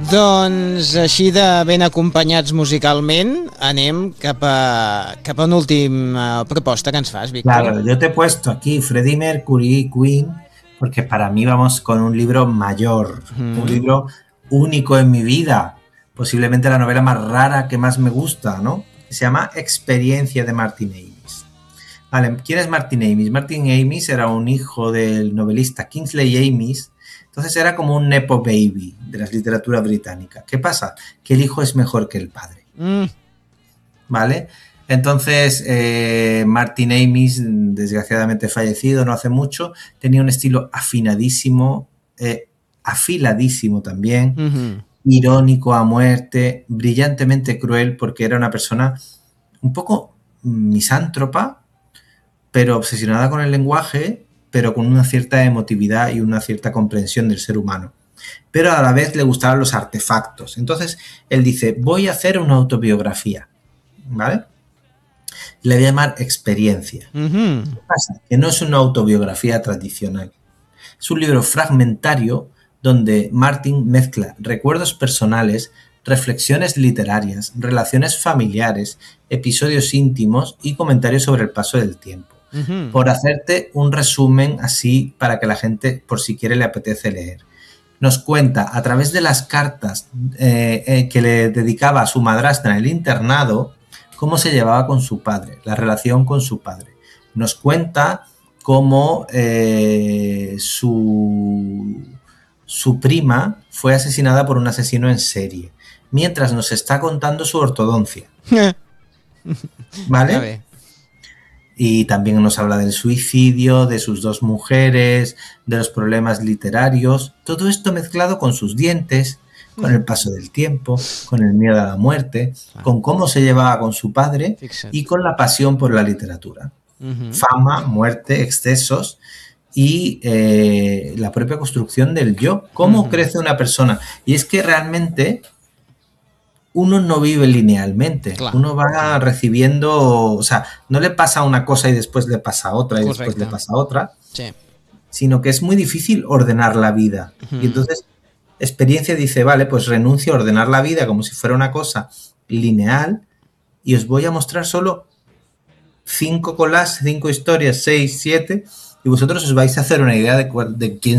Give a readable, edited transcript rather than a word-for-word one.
Doncs així de ben acompanyats musicalment, anem cap a una última proposta que ens fas, Víctor. Claro, yo te he puesto aquí Freddie Mercury, Queen, porque para mí vamos con un libro mayor, un libro único en mi vida, posiblemente la novela más rara que más me gusta, ¿no? Se llama Experiencia de Martin Amis. Vale, ¿quién es Martin Amis? Martin Amis era un hijo del novelista Kingsley Amis. Entonces era como un nepo baby de la literatura británica. ¿Qué pasa? Que el hijo es mejor que el padre. ¿Vale? Entonces, Martin Amis, desgraciadamente fallecido no hace mucho, tenía un estilo afinadísimo, afiladísimo también, irónico a muerte, brillantemente cruel, porque era una persona un poco misántropa, pero obsesionada con el lenguaje, pero con una cierta emotividad y una cierta comprensión del ser humano. Pero a la vez le gustaban los artefactos. Entonces, él dice, voy a hacer una autobiografía, ¿vale? Le voy a llamar Experiencia. ¿Qué pasa? Que no es una autobiografía tradicional. Es un libro fragmentario donde Martin mezcla recuerdos personales, reflexiones literarias, relaciones familiares, episodios íntimos y comentarios sobre el paso del tiempo. Por hacerte un resumen así para que la gente, por si quiere, le apetece leer. Nos cuenta a través de las cartas que le dedicaba a su madrastra en el internado cómo se llevaba con su padre, la relación con su padre. Nos cuenta cómo su prima fue asesinada por un asesino en serie, mientras nos está contando su ortodoncia. ¿Vale? Y también nos habla del suicidio, de sus dos mujeres, de los problemas literarios, todo esto mezclado con sus dientes, con el paso del tiempo, con el miedo a la muerte, con cómo se llevaba con su padre y con la pasión por la literatura. Fama, muerte, excesos y la propia construcción del yo. ¿Cómo crece una persona? Y es que realmente uno no vive linealmente, uno va recibiendo, o sea, no le pasa una cosa y después le pasa otra y después le pasa otra, sino que es muy difícil ordenar la vida. Y entonces Experiencia dice, vale, pues renuncio a ordenar la vida como si fuera una cosa lineal y os voy a mostrar solo 5 collages, 5 historias, 6, 7, y vosotros os vais a hacer una idea de quién